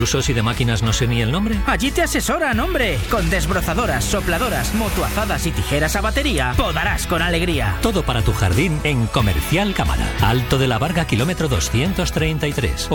Usos y de máquinas no sé ni el nombre. Allí te asesoran, hombre. Con desbrozadoras, sopladoras, motoazadas y tijeras a batería, podarás con alegría. Todo para tu jardín en Comercial Cámara. Alto de la Varga, kilómetro 233.